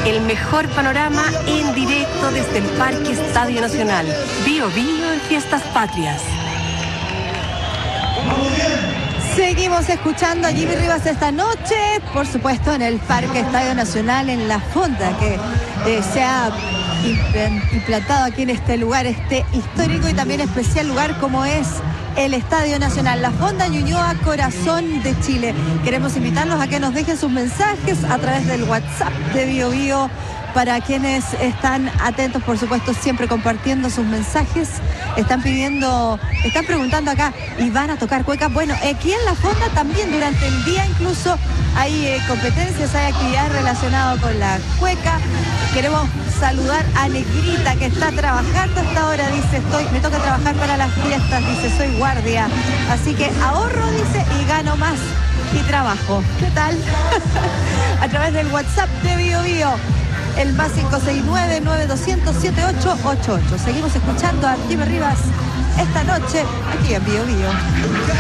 El mejor panorama en directo desde el Parque Estadio Nacional. Bio Bio en Fiestas Patrias. Seguimos escuchando a Jimmy Rivas esta noche, por supuesto en el Parque Estadio Nacional, en la fonda que se ha implantado aquí en este lugar, este histórico y también especial lugar como es el Estadio Nacional, la Fonda Ñuñoa, corazón de Chile. Queremos invitarlos a que nos dejen sus mensajes a través del WhatsApp de Bio Bio, para quienes están atentos, por supuesto, siempre compartiendo sus mensajes. Están preguntando acá, ¿y van a tocar cueca? Bueno, aquí en la Fonda también durante el día incluso hay competencias, hay actividades relacionadas con la cueca. Queremos saludar a Negrita, que está trabajando hasta ahora, dice, me toca trabajar para las fiestas, dice, soy guardia. Así que ahorro, dice, y gano más y trabajo. ¿Qué tal? A través del WhatsApp de Bio Bio, el más 569-9200-7888. Seguimos escuchando a Jimmy Rivas esta noche aquí en Bio Bio.